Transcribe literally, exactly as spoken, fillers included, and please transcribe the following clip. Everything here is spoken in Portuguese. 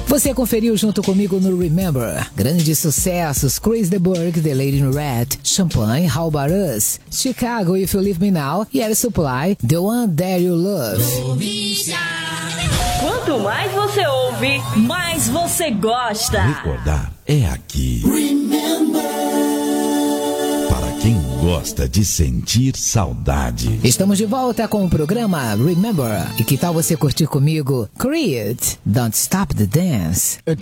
Você conferiu junto comigo no Remember. Grandes sucessos: Chris de Burgh, The Lady in Red, Champagne, How About Us, Chicago, If You Leave Me Now e Air Supply, The One That You Love. Quanto mais você ouve, mais você gosta. Recordar é aqui. Remember. Para quem gosta de sentir saudade. Estamos de volta com o programa Remember. E que tal você curtir comigo Creed, Don't Stop the Dance?